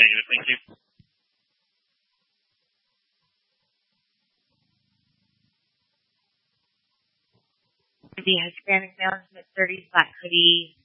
continue. Thank you. The Hispanic male in his mid-30s, black hoodie,